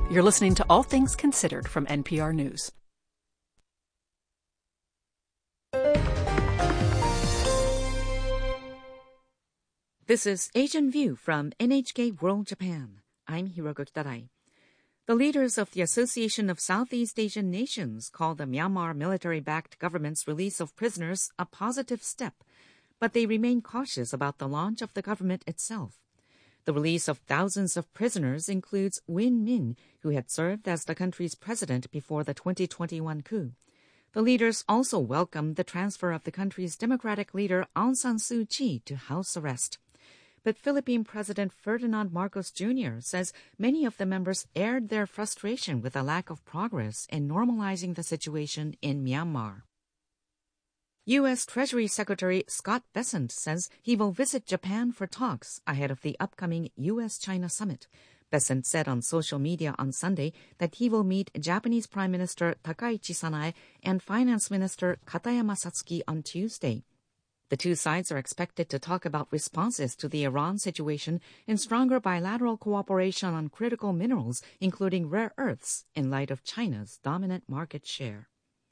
You're listening to All Things Considered from NPR News. This is Asian View from NHK World Japan. I'm Hiroko Kitarai. The leaders of the Association of Southeast Asian Nations call the Myanmar military-backed government's release of prisoners a positive step, but they remain cautious about the launch of the government itself. The release of thousands of prisoners includes Win Min, who had served as the country's president before the 2021 coup. The leaders also welcomed the transfer of the country's democratic leader Aung San Suu Kyi to house arrest. But Philippine President Ferdinand Marcos Jr. says many of the members aired their frustration with a lack of progress in normalizing the situation in Myanmar. U.S. Treasury Secretary Scott Bessent says he will visit Japan for talks ahead of the upcoming U.S.-China summit. Bessent said on social media on Sunday that he will meet Japanese Prime Minister Takaichi Sanae and Finance Minister Katayama Satsuki on Tuesday. The two sides are expected to talk about responses to the Iran situation and stronger bilateral cooperation on critical minerals, including rare earths, in light of China's dominant market share.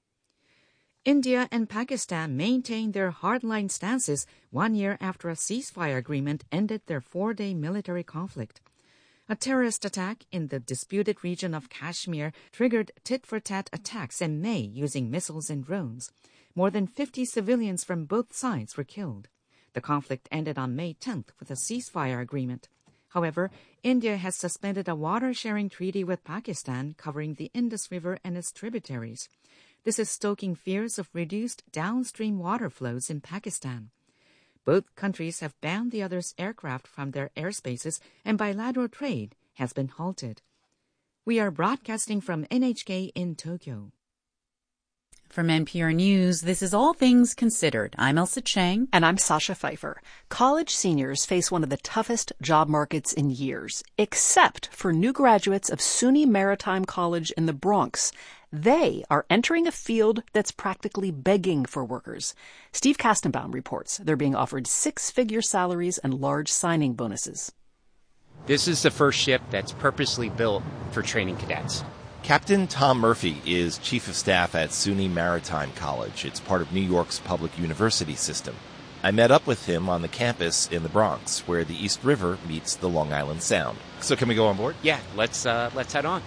India and Pakistan maintain their hardline stances 1 year after a ceasefire agreement ended their 4-day military conflict. A terrorist attack in the disputed region of Kashmir triggered tit-for-tat attacks in May using missiles and drones. More than 50 civilians from both sides were killed. The conflict ended on May 10th with a ceasefire agreement. However, India has suspended a water-sharing treaty with Pakistan covering the Indus River and its tributaries. This is stoking fears of reduced downstream water flows in Pakistan. Both countries have banned the other's aircraft from their airspaces, and bilateral trade has been halted. We are broadcasting from NHK in Tokyo. From NPR News, this is All Things Considered. I'm Elsa Chang. And I'm Sasha Pfeiffer. College seniors face one of the toughest job markets in years, except for new graduates of SUNY Maritime College in the Bronx. They are entering a field that's practically begging for workers. Steve Kastenbaum reports they're being offered six-figure salaries and large signing bonuses. This is the first ship that's purposely built for training cadets. Captain Tom Murphy is Chief of Staff at SUNY Maritime College. It's part of New York's public university system. I met up with him on the campus in the Bronx, where the East River meets the Long Island Sound. So can we go on board? Yeah, let's head on.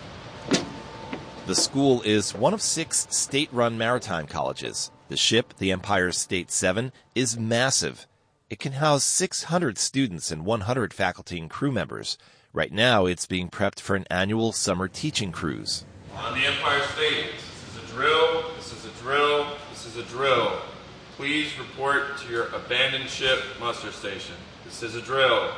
The school is one of 6 state-run maritime colleges. The ship, the Empire State 7, is massive. It can house 600 students and 100 faculty and crew members. Right now, it's being prepped for an annual summer teaching cruise. On the Empire State, this is a drill, this is a drill, this is a drill. Please report to your abandoned ship muster station. This is a drill.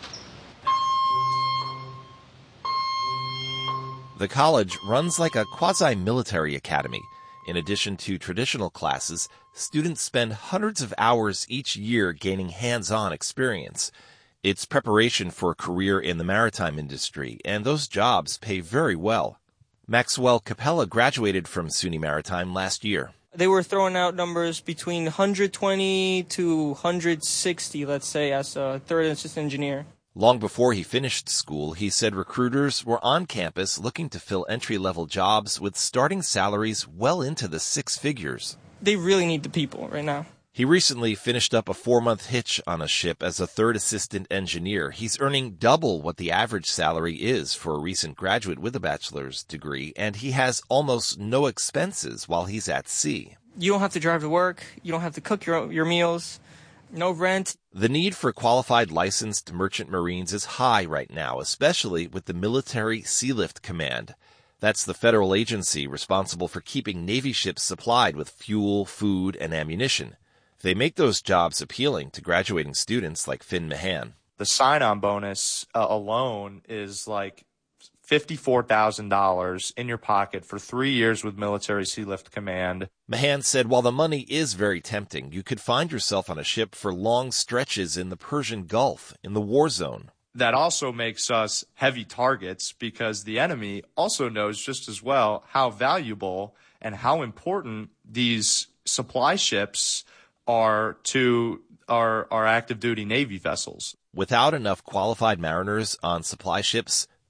The college runs like a quasi-military academy. In addition to traditional classes, students spend hundreds of hours each year gaining hands-on experience. It's preparation for a career in the maritime industry, and those jobs pay very well. Maxwell Capella graduated from SUNY Maritime last year. They were throwing out numbers between 120 to 160, let's say, as a third assistant engineer. Long before he finished school, he said recruiters were on campus looking to fill entry-level jobs with starting salaries well into the 6 figures. They really need the people right now. He recently finished up a 4-month hitch on a ship as a third assistant engineer. He's earning double what the average salary is for a recent graduate with a bachelor's degree, and he has almost no expenses while he's at sea. You don't have to drive to work. You don't have to cook your meals. No rent. The need for qualified licensed merchant marines is high right now, especially with the Military Sealift Command. That's the federal agency responsible for keeping Navy ships supplied with fuel, food, and ammunition. They make those jobs appealing to graduating students like Finn Mahan. The sign-on bonus alone is like $54,000 in your pocket for 3 years with Military Sealift Command. Mahan said while the money is very tempting, you could find yourself on a ship for long stretches in the Persian Gulf, in the war zone. That also makes us heavy targets because the enemy also knows just as well how valuable and how important these supply ships are to our active duty Navy vessels. Without enough qualified mariners on supply ships,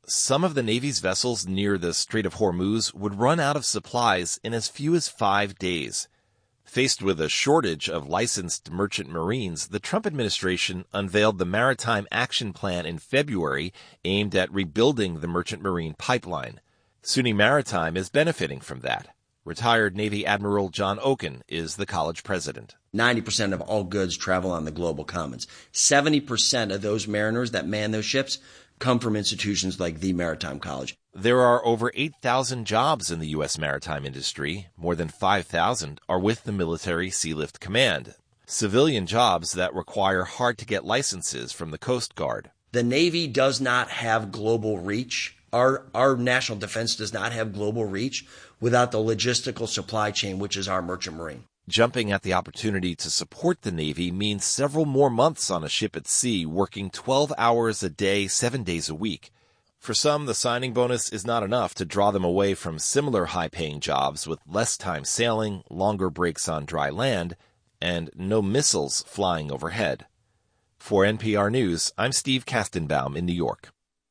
some of the Navy's vessels near the Strait of Hormuz would run out of supplies in as few as 5 days. Faced with a shortage of licensed merchant marines, the Trump administration unveiled the Maritime Action Plan in February aimed at rebuilding the merchant marine pipeline. SUNY Maritime is benefiting from that. Retired Navy Admiral John Oken is the college president. 90% of all goods travel on the global commons. 70% of those mariners that man those ships come from institutions like the Maritime College. There are over 8,000 jobs in the U.S. maritime industry. More than 5,000 are with the Military Sealift Command, civilian jobs that require hard-to-get licenses from the Coast Guard. The Navy does not have global reach. Our national defense does not have global reach without the logistical supply chain, which is our merchant marine. Jumping at the opportunity to support the Navy means several more months on a ship at sea, working 12 hours a day, 7 days a week. For some, the signing bonus is not enough to draw them away from similar high-paying jobs with less time sailing, longer breaks on dry land, and no missiles flying overhead. For NPR News, I'm Steve Kastenbaum in New York.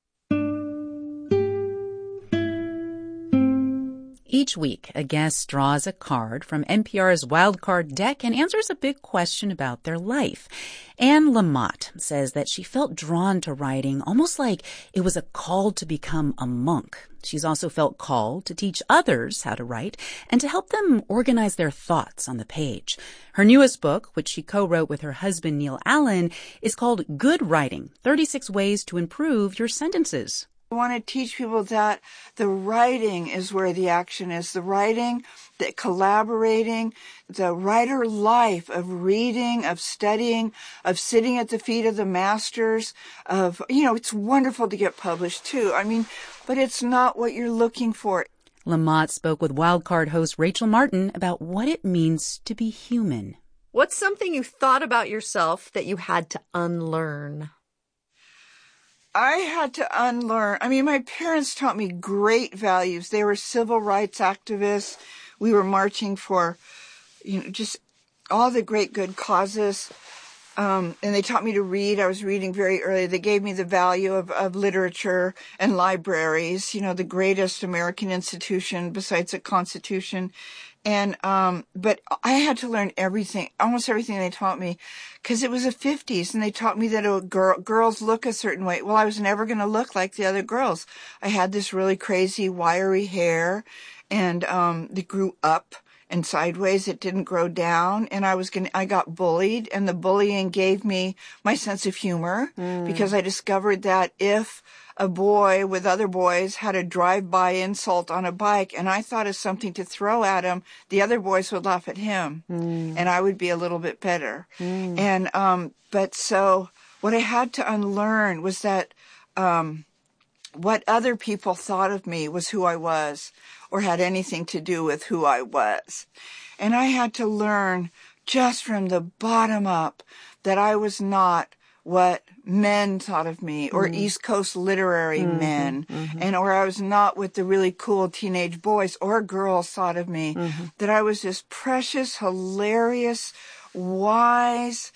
Each week, a guest draws a card from NPR's Wildcard deck and answers a big question about their life. Anne Lamott says that she felt drawn to writing almost like it was a call to become a monk. She's also felt called to teach others how to write and to help them organize their thoughts on the page. Her newest book, which she co-wrote with her husband Neil Allen, is called Good Writing: 36 Ways to Improve Your Sentences. I want to teach people that the writing is where the action is. The writing, the collaborating, the writer life of reading, of studying, of sitting at the feet of the masters, it's wonderful to get published too. But it's not what you're looking for. Lamott spoke with Wildcard host Rachel Martin about what it means to be human. What's something you thought about yourself that you had to unlearn? I had to unlearn. My parents taught me great values. They were civil rights activists. We were marching for, just all the great good causes. And they taught me to read. I was reading very early. They gave me the value of literature and libraries, the greatest American institution besides the Constitution. And, but I had to learn almost everything they taught me, because it was the 50s, and they taught me that girls look a certain way. Well, I was never going to look like the other girls. I had this really crazy, wiry hair, and, it grew up and sideways. It didn't grow down, and I got bullied, and the bullying gave me my sense of humor, because I discovered that if a boy with other boys had a drive-by insult on a bike and I thought of something to throw at him, the other boys would laugh at him, and I would be a little bit better. And but so what I had to unlearn was that what other people thought of me was who I was, or had anything to do with who I was. And I had to learn just from the bottom up that I was not what men thought of me, or East Coast literary men, or I was not what the really cool teenage boys or girls thought of me, that I was this precious, hilarious, wise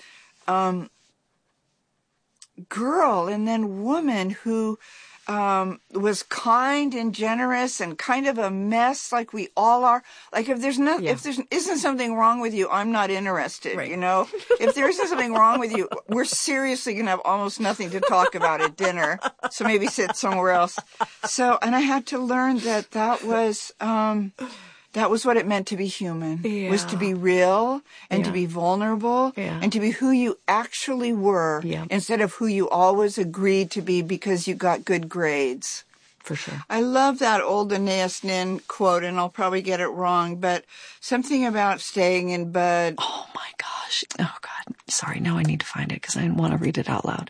girl, and then woman who was kind and generous and kind of a mess, like we all are. Like if there isn't something wrong with you, I'm not interested, right. If there isn't something wrong with you, we're seriously going to have almost nothing to talk about at dinner. So maybe sit somewhere else. And I had to learn that was what it meant to be human, was to be real and to be vulnerable and to be who you actually were instead of who you always agreed to be because you got good grades. For sure. I love that old Anais Nin quote, and I'll probably get it wrong, but something about staying in bed. Oh, my gosh. Oh, God. Sorry, now I need to find it because I want to read it out loud.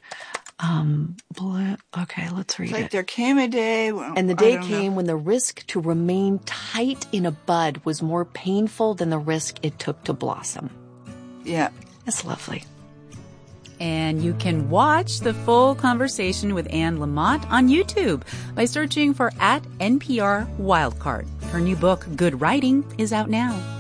Okay, let's read it. There came a day and the day came when the risk to remain tight in a bud was more painful than the risk it took to blossom. Yeah. That's lovely. And you can watch the full conversation with Anne Lamott on YouTube by searching for @NPR Wildcard. Her new book, Good Writing, is out now.